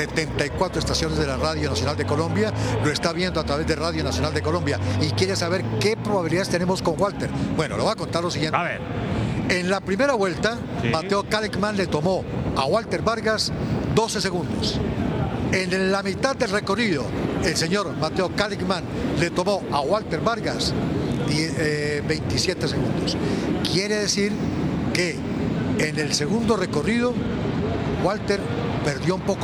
74 estaciones de la Radio Nacional de Colombia, lo está viendo a través de Radio Nacional de Colombia y quiere saber qué probabilidades tenemos con Walter. Bueno, lo va a contar lo siguiente. A ver. En la primera vuelta, Sí. Mateo Kalecman le tomó a Walter Vargas 12 segundos. En la mitad del recorrido, el señor Mateo Kalecman le tomó a Walter Vargas 27 segundos. Quiere decir que en el segundo recorrido, Walter perdió un poco